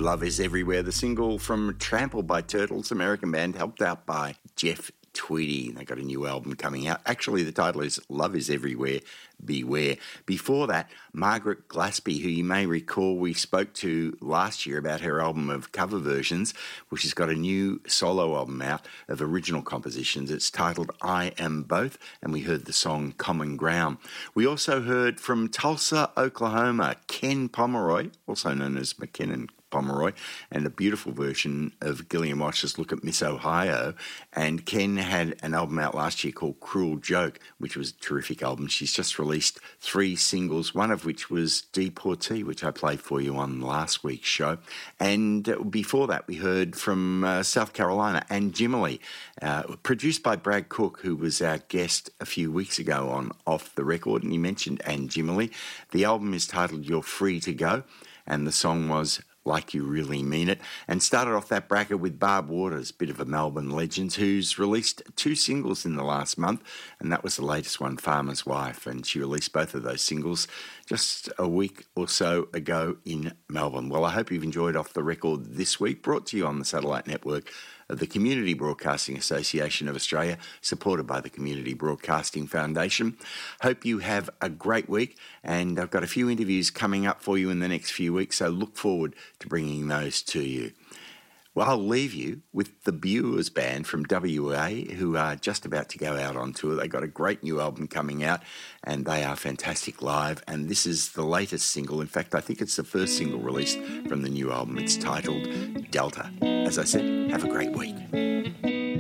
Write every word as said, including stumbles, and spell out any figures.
Love is Everywhere, the single from Trampled by Turtles, American band, helped out by Jeff Tweedy. They got a new album coming out. Actually, the title is Love is Everywhere, Beware. Before that, Margaret Glaspie, who you may recall we spoke to last year about her album of cover versions, well, she's got a new solo album out of original compositions. It's titled I Am Both, and we heard the song Common Ground. We also heard from Tulsa, Oklahoma, Ken Pomeroy, also known as McKinnon Pomeroy, and a beautiful version of Gillian Watch's Look at Miss Ohio. And Ken had an album out last year called Cruel Joke, which was a terrific album. She's just released three singles, one of which was Deportee, which I played for you on last week's show. And before that, we heard from uh, South Carolina, and Jimily, uh, produced by Brad Cook, who was our guest a few weeks ago on Off the Record, and he mentioned Anne Jimily. The album is titled You're Free to Go, and the song was Like You Really Mean It, and started off that bracket with Barb Waters, bit of a Melbourne legend, who's released two singles in the last month, and that was the latest one, Farmer's Wife, and she released both of those singles just a week or so ago in Melbourne. Well, I hope you've enjoyed Off the Record this week, brought to you on the satellite network of the Community Broadcasting Association of Australia, supported by the Community Broadcasting Foundation. Hope you have a great week, and I've got a few interviews coming up for you in the next few weeks, so look forward to bringing those to you. Well, I'll leave you with the Buers Band from W A, who are just about to go out on tour. They've got a great new album coming out, and they are fantastic live, and this is the latest single. In fact, I think it's the first single released from the new album. It's titled Delta. As I said, have a great week.